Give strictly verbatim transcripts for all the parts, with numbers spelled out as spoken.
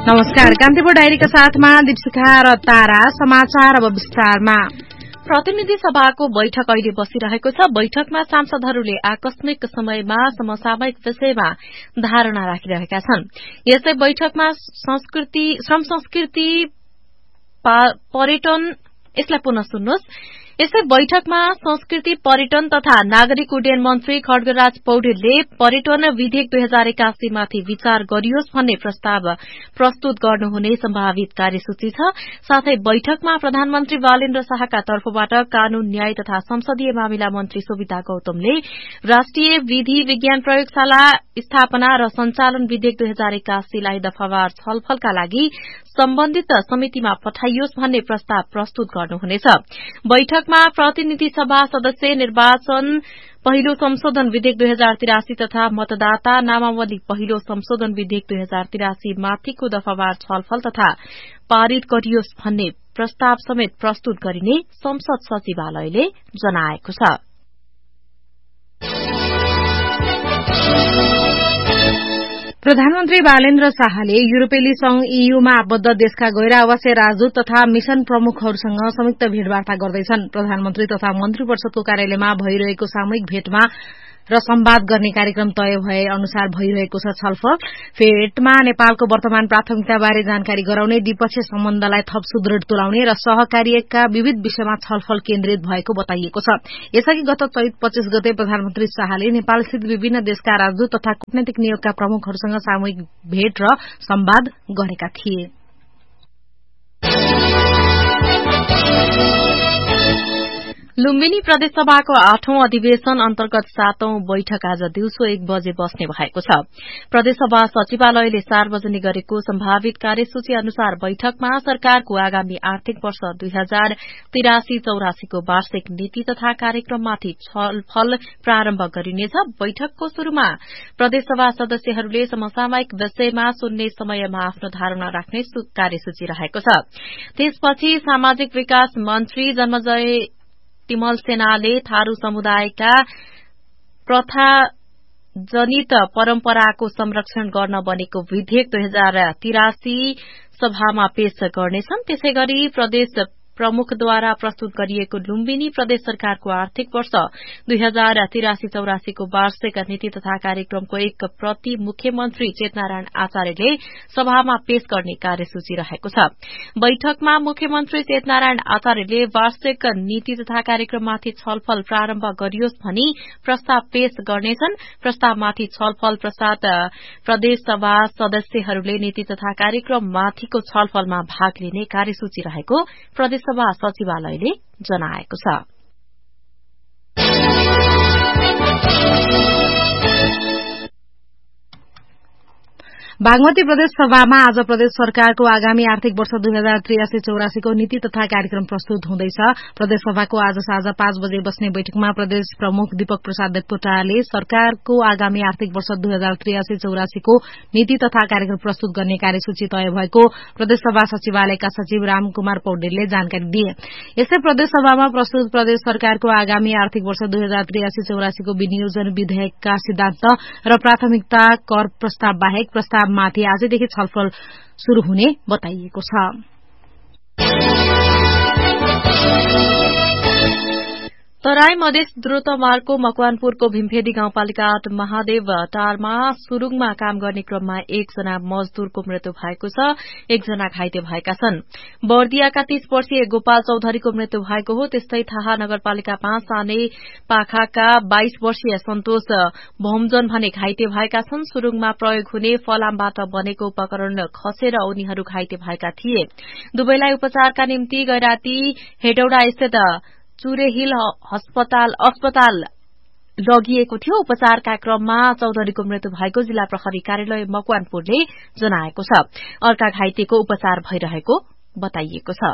नमस्कार, कान्तिपुर डायरीका साथमा दीपशिखा र तारा। समाचार अब विस्तारमा। प्रतिनिधि सभाको बैठक अहिले बसिरहेको छ। बैठकमा सांसदहरूले आकस्मिक समयमा समसामयिक विषयमा धारणा राखिरहेका छन्। यसै बैठकमा संस्कृति श्रम संस्कृति पर्यटन यसलाई पुनः सुन्नुहोस् यसै बैठकमा संस्कृति पर्यटन तथा नागरिक उड्डयन मन्त्री खड्गराज पौडेलले पर्यटन विधेयक दुई हजार एकासी माथि विचार गरियोस् भन्ने प्रस्ताव प्रस्तुत गर्नुहुने सम्भावित कार्यसूची छ। साथै बैठकमा प्रधानमन्त्री बालेन्द्र शाहका तर्फबाट कानून न्याय तथा संसदीय मामिला मन्त्री सुविता गौतमले राष्ट्रिय विधि विज्ञान प्रयोगशाला स्थापना र सञ्चालन विधेयक दुई हजार एकासीलाई दफावार छलफलका लागि सम्बन्धित समितिमा पठाइयोस् भन्ने प्रस्ताव प्रस्तुत गर्नुहुनेछ। बैठकमा प्रतिनिधि सभा सदस्य निर्वाचन पहिलो संशोधन विधेयक दुई हजार तिरासी तथा मतदाता नामावली पहिलो संशोधन विधेयक दुई हजार तिरासी माथिको दफावार छलफल तथा पारित गरियोस् भन्ने प्रस्ताव समेत प्रस्तुत गरिने संसद सचिवालयले जनाएको छ। प्रधानमन्त्री बालेन्द्र शाहले युरोपेली संघ ईयूमा आबद्ध देशका गैर आवासीय राजदूत तथा मिशन प्रमुखहरूसँग संयुक्त भेटवार्ता गर्दैछन्। प्रधानमन्त्री तथा मन्त्री परिषदको कार्यालयमा भइरहेको सामूहिक भेटमा र संवाद गर्ने कार्यक्रम तय भए अनुसार भइरहेको छ छलफल। भेटमा नेपालको वर्तमान प्राथमिकताबारे जानकारी गराउने, द्विपक्षीय सम्बन्धलाई थप सुदृढ़ तुल्याउने र सहकार्यका विविध विषयमा छलफल केन्द्रित भएको बताइएको छ। यसअघि गत चैत पच्चीस गते प्रधानमन्त्री शाहले नेपालस्थित विभिन्न देशका राजदूत तथा कूटनैतिक नियोगका प्रमुखहरूसँग सामूहिक भेट र संवाद गरेका थिए। लुम्बिनी प्रदेशसभाको आठौं अधिवेशन अन्तर्गत सातौं बैठक आज दिउँसो एक बजे बस्ने भएको छ। प्रदेशसभा सचिवालयले सार्वजनिक गरेको सम्भावित कार्यसूची अनुसार बैठकमा सरकारको आगामी आर्थिक वर्ष दुई हजार तिरासी चौरासीको वार्षिक नीति तथा कार्यक्रममाथि छलफल प्रारम्भ गरिनेछ। बैठकको शुरूमा प्रदेशसभा सदस्यहरूले समसामयिक विषयमा सुन्ने समयमा आफ्नो धारणा राख्ने कार्यसूची रहेको छ। त्यसपछि सामाजिक विकास मन्त्री जन्मजय तिमल सेनाले थारू समुदायका प्रथा जनित परम्पराको संरक्षण गर्न बनेको विधेयक दुई हजार तिरासी सभामा पेश गर्नेछन्। त्यसैगरी प्रदेश प्रमुखद्वारा प्रस्तुत गरिएको लुम्बिनी प्रदेश सरकारको आर्थिक वर्ष दुई हजार तिरासी चौरासीको वार्षिक नीति तथा कार्यक्रमको एक प्रति मुख्यमन्त्री चेतनारायण आचार्यले सभामा पेश गर्ने कार्यसूची रहेको छ। बैठकमा मुख्यमन्त्री चेतनारायण आचार्यले वार्षिक नीति तथा कार्यक्रममाथि छलफल प्रारम्भ गरियोस् भनी प्रस्ताव पेश गर्नेछन्। प्रस्तावमाथि छलफल पश्चात प्रदेशसभा सदस्यहरूले नीति तथा कार्यक्रममाथिको छलफलमा भाग लिने कार्यसूची रहेको प्रदेश सभा सचिवालयले जनाएको छ। बागमती प्रदेश सभामा आज प्रदेश सरकारको आगामी आर्थिक वर्ष दुई हजार त्रियासी चौरासीको नीति तथा कार्यक्रम प्रस्तुत हुँदैछ। प्रदेश सभाको आज साँझ पाँच बजे बस्ने बैठकमा प्रदेश प्रमुख दीपक प्रसाद देवकोटाले सरकारको आगामी आर्थिक वर्ष दुई हजार त्रियासी चौरासीको नीति तथा कार्यक्रम प्रस्तुत गर्ने कार्यसूची तय भएको प्रदेशसभा सचिवालयका सचिव रामकुमार पौडेलले जानकारी दिए। यसै प्रदेश सभामा प्रस्तुत प्रदेश सरकारको आगामी आर्थिक वर्ष दुई हजार त्रियासी चौरासीको विनियोजन विधेयकका सिद्धान्त र प्राथमिकता कर प्रस्ताव बाहेक प्रस्ताव माथि आजदेखि छलफल शुरू हुने बताइएको छ। तराई मधेस द्रुत मार्गको मकवानपुरको भीमफेदी गाउँपालिका आठ महादेव टारमा सुरुङमा काम गर्ने क्रममा एकजना मजदूरको मृत्यु भएको छ। एकजना घाइते भएका छन्। बर्दियाका तीस वर्षीय गोपाल चौधरीको मृत्यु भएको हो। त्यस्तै थाहा नगरपालिका पाँच साने पाखाका बाइस वर्षीय सन्तोष भौमजन भने घाइते भएका छन्। सुरुङमा प्रयोग हुने फलामबाट बनेको उपकरण खसेर उनीहरू घाइते भएका थिए। दुवैलाई उपचारका निम्ति गैराती हेटौडा स्थित चुरेहिल अस्पताल अस्पताल लगिएको थियो। उपचारका क्रममा चौधरीको मृत्यु भएको जिल्ला प्रहरी कार्यालय मकवानपुरले जनाएको छ। अर्का घाइतेको उपचार भइरहेको बताइएको छ।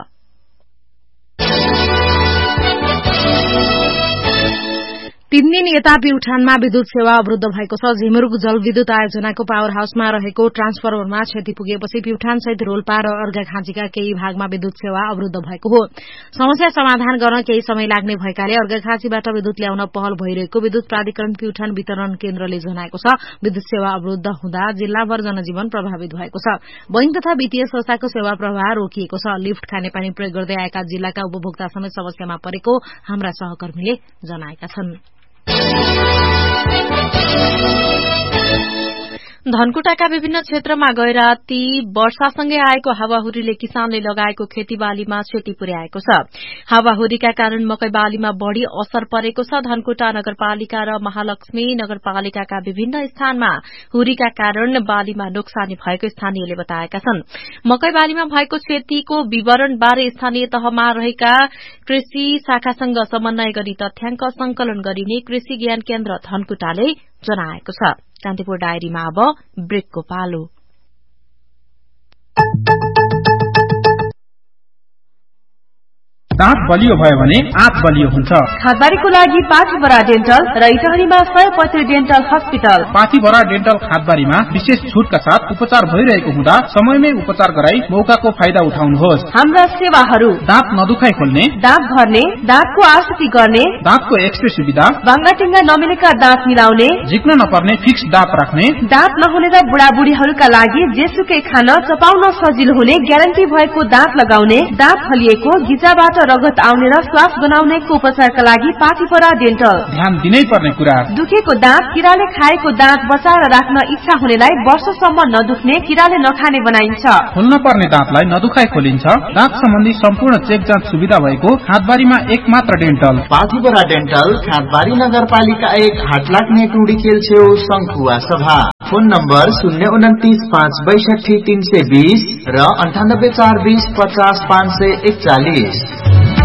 तीन दिन यता प्युठानमा विद्युत सेवा अवरुद्ध भएको छ। झिमरुक जलविद्युत आयोजनाको पावर हाउसमा रहेको ट्रान्सफर्मरमा क्षति पुगेपछि प्युठान सहित रोल्पा र अर्घाखाँचीका केही भागमा विद्युत सेवा अवरुद्ध भएको हो। समस्या समाधान गर्न केही समय लाग्ने भएकाले अर्घाखाँचीबाट विद्युत ल्याउन पहल भइरहेको विद्युत प्राधिकरण प्युठान वितरण केन्द्रले जनाएको छ। विद्युत सेवा अवरुद्ध हुँदा जिल्लाभर जनजीवन प्रभावित भएको छ। बैंक तथा वित्तीय संस्थाको सेवा प्रवाह रोकिएको छ। लिफ्ट खानेपानी प्रयोग गर्दै आएका जिल्लाका उपभोक्ता समेत समस्यामा परेको हाम्रा सहकर्मीले जनाएका छन्। धनकुटाका विभिन्न क्षेत्रमा गैराती वर्षासँगै आएको हावाहुरीले किसानले लगाएको खेतीबालीमा क्षति पुर्याएको छ। हावाहुरीका कारण मकै बालीमा बढ़ी असर परेको छ। धनकुटा नगरपालिका र महालक्ष्मी नगरपालिकाका विभिन्न स्थानमा हुरीका कारण बालीमा नोक्सानी भएको स्थानीयले बताएका छन्। मकै बालीमा भएको क्षतिको विवरणबारे स्थानीय तहमा रहेका कृषि शाखासँग समन्वय गरी तथ्याङ्क संकलन गरिने कृषि ज्ञान केन्द्र धनकुटाले जनाएको छ। कान्तिपुर डायरीमा अब ब्रेकको पालो। दाँत बलियो भयो भने आँत बलियो हुन्छ। खादबारीको लागि पाथीभरा डेन्टल र इटहरीमा सय पैँसठी डेन्टल हस्पिटल। पाथीभरा डेन्टल खादबारीमा विशेष छुटका साथ उपचार भइरहेको हुँदा समयमै उपचार गराई मौकाको फाइदा उठाउनुहोस्। हाम्रा सेवाहरू दाँत नदुखाइ खोल्ने, दाँत भर्ने, दाँतको आकृति गर्ने, दाँतको एक्सरे सुविधा, बाङ्गाटिङ्गा नमिलेका दाँत मिलाउने, झिक्न नपर्ने फिक्स दाँत राख्ने, दाँत नहुने र बुढाबुढीहरूका लागि जेसुकै खान चपाउन सजिलो हुने ग्यारेन्टी भएको दाँत लगाउने, दाँत फलिएको, गिजाबाट रगत आउने र श्वास बनाउनेको उपचारका लागि पाथीभरा डेन्टल। ध्यान दिनै पर्ने कुरा, दुखेको दाँत, किराले खाएको दाँत बचाएर राख्न इच्छा हुनेलाई वर्षसम्म नदुख्ने, किराले नखाने बनाइन्छ। खोल्न पर्ने दाँतलाई नदुखाइ खोलिन्छ। दाँत सम्बन्धी सम्पूर्ण चेक जाँच सुविधा भएको खादबारीमा एक मात्र डेन्टल। पाथीभरा डेन्टल, खादबारी नगरपालिका एक, हाट लाग्ने टुडी खेल छेउ, शङ्खुवा सभा। फोन नम्बर शून्य उन्तिस पाँच बैसठी तीन सय बीस र अन्ठानब्बे चार बीस पचास पाँच सय एकचालिस।